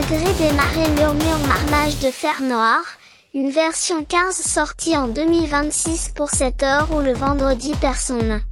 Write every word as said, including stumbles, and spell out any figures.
Gré démarrer Murmure Marmage de Fer Noir, une version quinze sortie en deux mille vingt-six pour cette heure où le vendredi perd son nain.